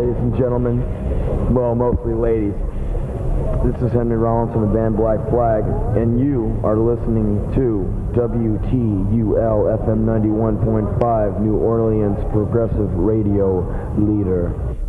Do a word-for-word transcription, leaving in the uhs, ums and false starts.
ladies and gentlemen. Well, mostly ladies. This is Henry Rollins from the band Black Flag, and you are listening to W T U L F M ninety-one point five, New Orleans Progressive Radio Leader.